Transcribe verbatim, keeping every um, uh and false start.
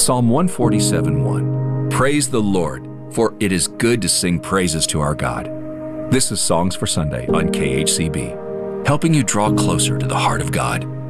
Psalm one forty-seven, one. Praise the Lord, for it is good to sing praises to our God. This is Songs for Sunday on K H C B, helping you draw closer to the heart of God.